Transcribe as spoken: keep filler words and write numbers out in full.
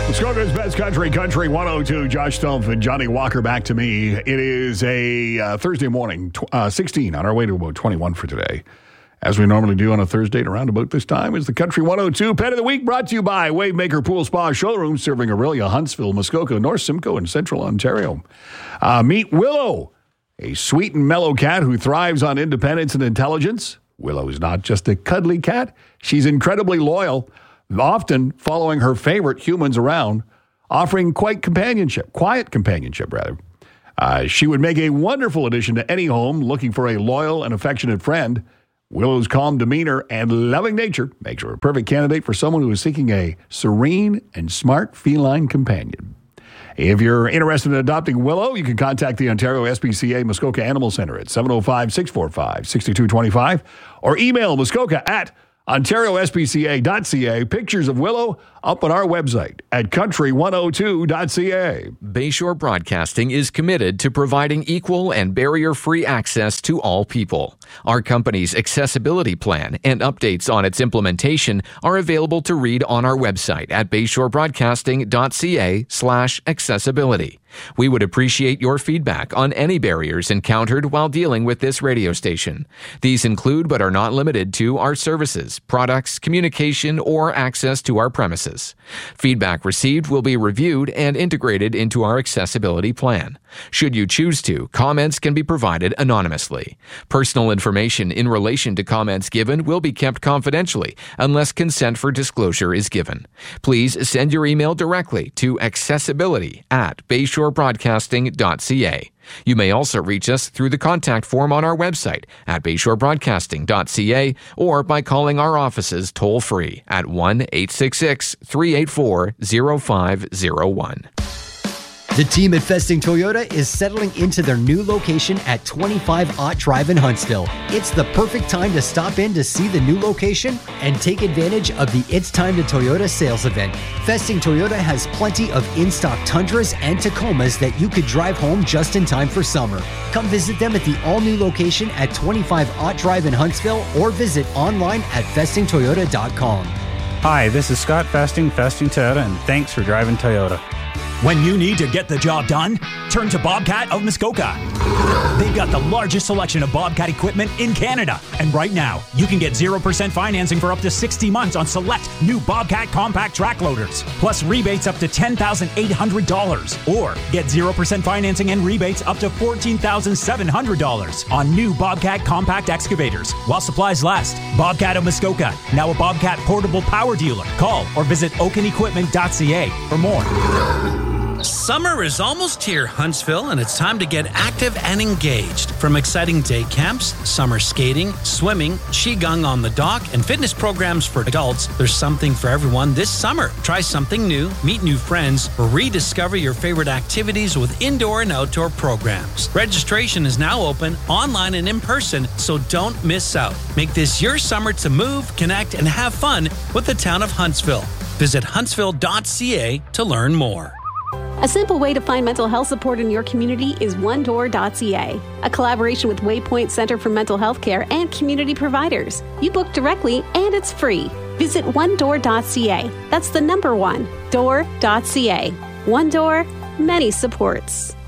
Muskoka's Best Country, Country one oh two. Josh Stumpf and Johnny Walker back to me. It is a uh, Thursday morning, tw- uh, sixteen, on our way to about twenty-one for today. As we normally do on a Thursday at around about this time is the Country one oh two Pet of the Week, brought to you by Wavemaker Pool Spa Showroom, serving Orillia, Huntsville, Muskoka, North Simcoe, and Central Ontario. Uh, meet Willow, a sweet and mellow cat who thrives on independence and intelligence. Willow is not just a cuddly cat. She's incredibly loyal, often following her favorite humans around, offering quite companionship, quiet companionship, rather. Uh, she would make a wonderful addition to any home looking for a loyal and affectionate friend. Willow's calm demeanor and loving nature makes her a perfect candidate for someone who is seeking a serene and smart feline companion. If you're interested in adopting Willow, you can contact the Ontario S P C A Muskoka Animal Center at seven oh five, six four five, six two two five or email muskoka at ontario s p c a dot c a. Pictures of Willow up on our website at country one oh two dot c a. Bayshore Broadcasting is committed to providing equal and barrier-free access to all people. Our company's accessibility plan and updates on its implementation are available to read on our website at bayshorebroadcasting.ca slash accessibility. We would appreciate your feedback on any barriers encountered while dealing with this radio station. These include but are not limited to our services, products, communication, or access to our premises. Feedback received will be reviewed and integrated into our accessibility plan. Should you choose to, comments can be provided anonymously. Personal information in relation to comments given will be kept confidentially unless consent for disclosure is given. Please send your email directly to accessibility at bayshorebroadcasting dot c a. You may also reach us through the contact form on our website at bayshorebroadcasting dot c a or by calling our offices toll-free at one eight six six, three eight four, zero five zero one. The team at Festing Toyota is settling into their new location at twenty-five Ott Drive in Huntsville. It's the perfect time to stop in to see the new location and take advantage of the It's Time to Toyota sales event. Festing Toyota has plenty of in-stock Tundras and Tacomas that you could drive home just in time for summer. Come visit them at the all-new location at twenty-five Ott Drive in Huntsville or visit online at festing toyota dot com. Hi, this is Scott Festing, Festing Toyota, and thanks for driving Toyota. When you need to get the job done, turn to Bobcat of Muskoka. They've got the largest selection of Bobcat equipment in Canada. And right now, you can get zero percent financing for up to sixty months on select new Bobcat compact track loaders, plus rebates up to ten thousand eight hundred dollars. Or get zero percent financing and rebates up to fourteen thousand seven hundred dollars on new Bobcat compact excavators while supplies last. Bobcat of Muskoka, now a Bobcat portable power dealer. Call or visit oaken equipment dot c a for more. Summer is almost here, Huntsville, and it's time to get active and engaged. From exciting day camps, summer skating, swimming, qigong on the dock, and fitness programs for adults, there's something for everyone this summer. Try something new, meet new friends, or rediscover your favorite activities with indoor and outdoor programs. Registration is now open, online and in person, so don't miss out. Make this your summer to move, connect, and have fun with the town of Huntsville. Visit huntsville dot c a to learn more. A simple way to find mental health support in your community is one door dot c a, a collaboration with Waypoint Center for Mental Health Care and community providers. You book directly and it's free. Visit one door dot c a. That's the number one, door dot c a. One door, many supports.